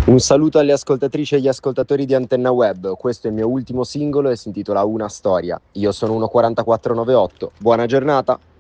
Un saluto alle ascoltatrici e agli ascoltatori di Antenna Web, questo è il mio ultimo singolo e si intitola Una storia. Io sono 14498, buona giornata!